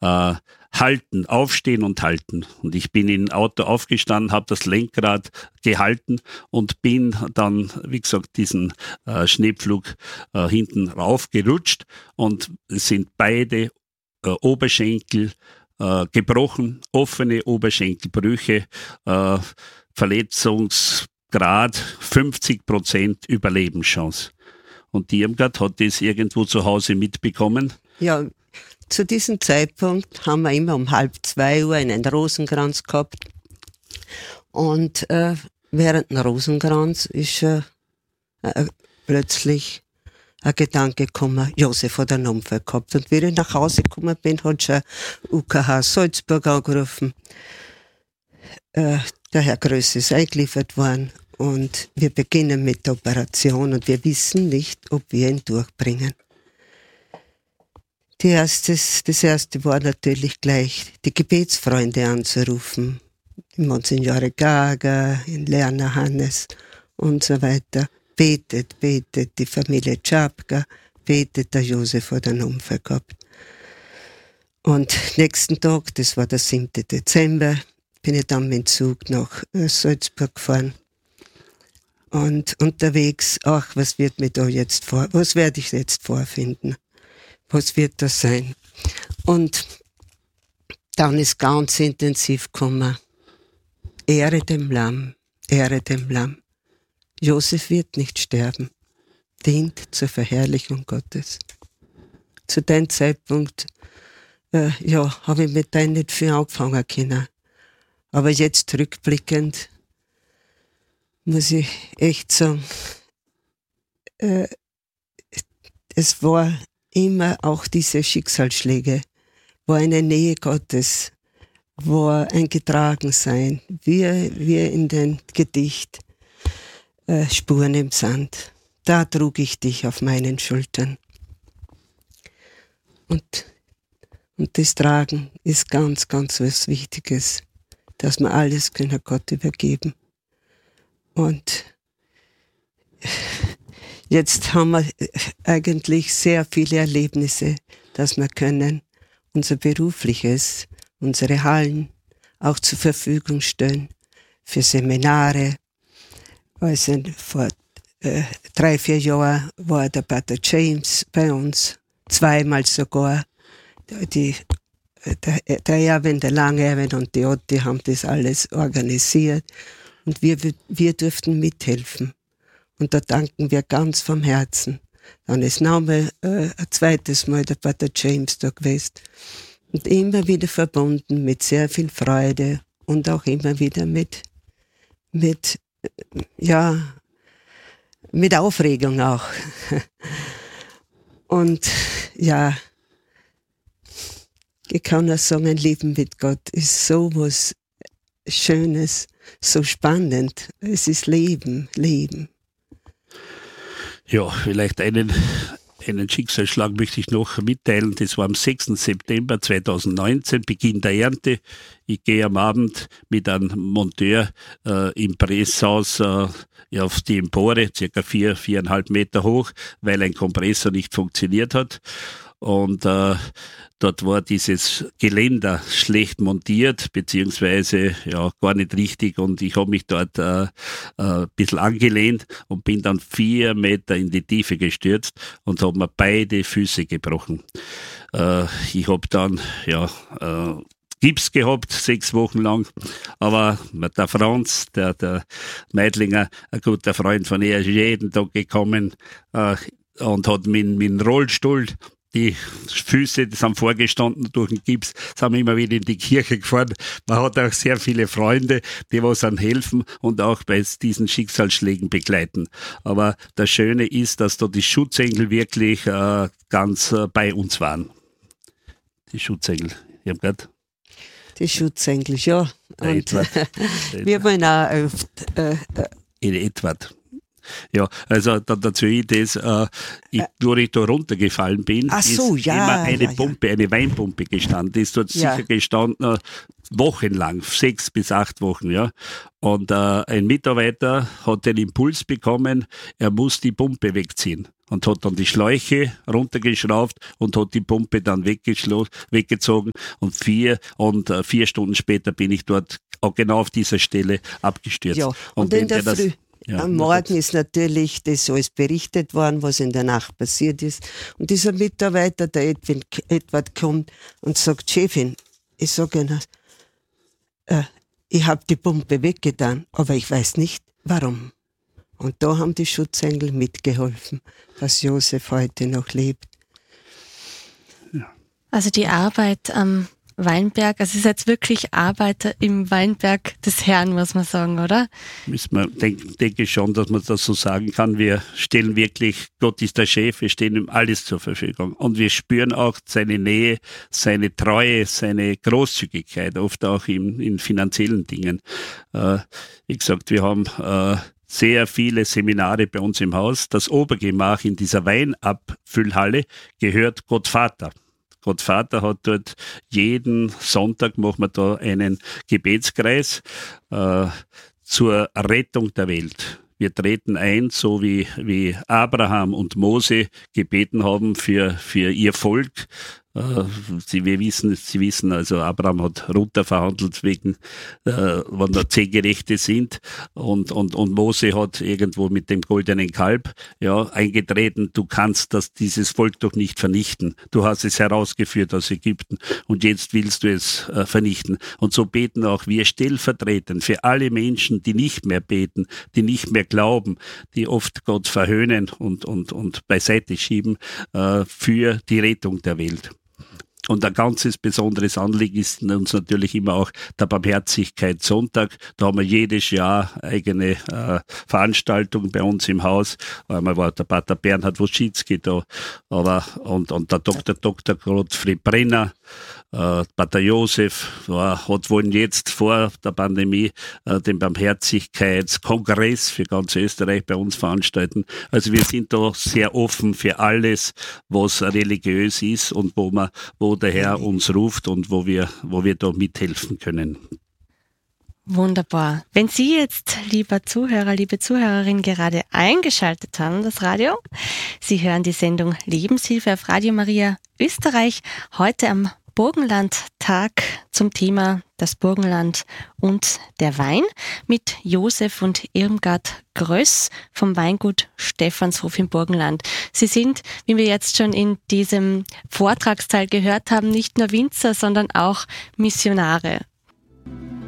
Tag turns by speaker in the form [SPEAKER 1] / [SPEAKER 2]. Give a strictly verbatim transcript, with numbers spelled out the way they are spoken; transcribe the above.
[SPEAKER 1] äh, halten, aufstehen und halten. Und ich bin im Auto aufgestanden, habe das Lenkrad gehalten und bin dann, wie gesagt, diesen äh, Schneepflug äh, hinten raufgerutscht und es sind beide äh, Oberschenkel äh, gebrochen, offene Oberschenkelbrüche, äh, Verletzungsgrad fünfzig Prozent Überlebenschance. Und die Irmgard hat das irgendwo zu Hause mitbekommen.
[SPEAKER 2] Ja, zu diesem Zeitpunkt haben wir immer um halb zwei Uhr einen Rosenkranz gehabt. Und äh, während dem Rosenkranz ist äh, äh, plötzlich ein Gedanke gekommen, Josef hat einen Unfall gehabt. Und wie ich nach Hause gekommen bin, hat schon U K H Salzburg angerufen. Äh, der Herr Größ ist eingeliefert worden und wir beginnen mit der Operation und wir wissen nicht, ob wir ihn durchbringen. Die erstes, das erste war natürlich gleich, die Gebetsfreunde anzurufen. Monsignore Gaga, Lerner Hannes und so weiter. Betet, betet, die Familie Czapka, betet, der Josef hat einen Unfall gehabt. Und nächsten Tag, das war der siebte Dezember, bin ich dann mit dem Zug nach Salzburg gefahren. Und unterwegs, ach, was wird mir da jetzt vor, was werde ich jetzt vorfinden? Was wird das sein? Und dann ist ganz intensiv gekommen, Ehre dem Lamm, Ehre dem Lamm. Josef wird nicht sterben, dient zur Verherrlichung Gottes. Zu dem Zeitpunkt, äh, ja, habe ich mit dem nicht viel angefangen können. Aber jetzt rückblickend muss ich echt sagen, äh, es war immer auch diese Schicksalsschläge, war eine Nähe Gottes, war ein Getragensein, wie, wie in dem Gedicht äh, Spuren im Sand. Da trug ich dich auf meinen Schultern. Und, und das Tragen ist ganz, ganz was Wichtiges, dass wir alles können Gott übergeben. Und jetzt haben wir eigentlich sehr viele Erlebnisse, dass wir können unser Berufliches, unsere Hallen auch zur Verfügung stellen für Seminare. Also vor äh, drei, vier Jahren war der Pater James bei uns, zweimal sogar. Die, der, der Erwin, der Lange-Erwin und die Otti haben das alles organisiert und wir, wir durften mithelfen. Und da danken wir ganz vom Herzen. Dann ist nochmal äh, ein zweites Mal der Pater James da gewesen. Und immer wieder verbunden mit sehr viel Freude und auch immer wieder mit, mit, ja, mit Aufregung auch. Und ja, ich kann auch sagen, ein Leben mit Gott ist so was Schönes, so spannend. Es ist Leben, Leben.
[SPEAKER 1] Ja, vielleicht einen, einen Schicksalsschlag möchte ich noch mitteilen. Das war am sechsten September zweitausendneunzehn, Beginn der Ernte. Ich gehe am Abend mit einem Monteur äh, im Presshaus äh, auf die Empore, circa vier, viereinhalb Meter hoch, weil ein Kompressor nicht funktioniert hat. Und äh, dort war dieses Geländer schlecht montiert, beziehungsweise ja gar nicht richtig. Und ich habe mich dort äh, äh, ein bisschen angelehnt und bin dann vier Meter in die Tiefe gestürzt und habe mir beide Füße gebrochen. Äh, ich habe dann ja äh, Gips gehabt, sechs Wochen lang. Aber der Franz, der, der Meidlinger, ein guter Freund von ihr, ist jeden Tag gekommen äh, und hat mit, mit dem Rollstuhl die Füße, die sind vorgestanden durch den Gips, sind wir immer wieder in die Kirche gefahren. Man hat auch sehr viele Freunde, die was dann helfen und auch bei diesen Schicksalsschlägen begleiten. Aber das Schöne ist, dass da die Schutzengel wirklich äh, ganz äh, bei uns waren. Die Schutzengel. Ich hab grad
[SPEAKER 2] Die Schutzengel, ja. Und wir wollen auch oft, äh,
[SPEAKER 1] in Edward. Ja, also da, dazu ich das, äh, ich, wo ich da runtergefallen bin,
[SPEAKER 2] Ach so,
[SPEAKER 1] ist
[SPEAKER 2] ja,
[SPEAKER 1] immer eine
[SPEAKER 2] ja, ja.
[SPEAKER 1] Pumpe, eine Weinpumpe gestanden. Die ist dort
[SPEAKER 2] Ja.
[SPEAKER 1] sicher gestanden, äh, wochenlang, sechs bis acht Wochen, ja. Und äh, ein Mitarbeiter hat den Impuls bekommen, er muss die Pumpe wegziehen. Und hat dann die Schläuche runtergeschraubt und hat die Pumpe dann weggezogen. Und vier, und äh, vier Stunden später bin ich dort auch genau auf dieser Stelle abgestürzt.
[SPEAKER 2] Ja, und,
[SPEAKER 1] und
[SPEAKER 2] in der
[SPEAKER 1] das,
[SPEAKER 2] Früh,
[SPEAKER 1] ja,
[SPEAKER 2] am Morgen ist natürlich das alles berichtet worden, was in der Nacht passiert ist. Und dieser Mitarbeiter, der Edwin, Edward, kommt und sagt, Chefin, ich sage Ihnen, äh, ich habe die Pumpe weggetan, aber ich weiß nicht, warum. Und da haben die Schutzengel mitgeholfen, dass Josef heute noch lebt.
[SPEAKER 3] Also die Arbeit am Weinberg, also ihr seid wirklich Arbeiter im Weinberg des Herrn, muss man sagen, oder?
[SPEAKER 1] Müssen wir, denke denk ich schon, dass man das so sagen kann. Wir stellen wirklich, Gott ist der Chef, wir stellen ihm alles zur Verfügung. Und wir spüren auch seine Nähe, seine Treue, seine Großzügigkeit, oft auch in, in finanziellen Dingen. Äh, wie gesagt, wir haben äh, sehr viele Seminare bei uns im Haus. Das Obergemach in dieser Weinabfüllhalle gehört Gott Vater. Gott Vater hat dort jeden Sonntag, machen wir da einen Gebetskreis äh, zur Rettung der Welt. Wir treten ein, so wie, wie Abraham und Mose gebeten haben für, für ihr Volk. Sie, wir wissen, Sie wissen, also Abraham hat runter verhandelt wegen, äh, wann da zehn Gerechte sind, und, und, und Mose hat irgendwo mit dem goldenen Kalb, ja, eingetreten, du kannst das, dieses Volk doch nicht vernichten. Du hast es herausgeführt aus Ägypten und jetzt willst du es äh, vernichten. Und so beten auch wir stellvertretend für alle Menschen, die nicht mehr beten, die nicht mehr glauben, die oft Gott verhöhnen und, und, und beiseite schieben, äh, für die Rettung der Welt. Und ein ganzes besonderes Anliegen ist uns natürlich immer auch der Barmherzigkeitssonntag. Da haben wir jedes Jahr eigene äh, Veranstaltungen bei uns im Haus. Einmal war der Pater Bernhard Woschitzki da, aber, und, und der Doktor Doktor Gottfried Brenner, äh, Pater Josef, war, hat wollen jetzt vor der Pandemie äh, den Barmherzigkeitskongress für ganz Österreich bei uns veranstalten. Also wir sind da sehr offen für alles, was religiös ist und wo man, wo der Herr uns ruft und wo wir, wo wir da mithelfen können.
[SPEAKER 3] Wunderbar. Wenn Sie jetzt, lieber Zuhörer, liebe Zuhörerin, gerade eingeschaltet haben, das Radio, Sie hören die Sendung Lebenshilfe auf Radio Maria Österreich, heute am Burgenlandtag zum Thema das Burgenland und der Wein mit Josef und Irmgard Gröss vom Weingut Stephanshof im Burgenland. Sie sind, wie wir jetzt schon in diesem Vortragsteil gehört haben, nicht nur Winzer, sondern auch Missionare.